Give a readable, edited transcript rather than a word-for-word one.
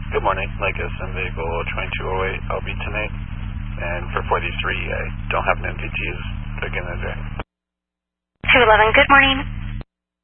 Good morning. Like SM vehicle 2208, I'll be tonight. And for 43, I don't have an MDTs. They're going to do. 211, good morning.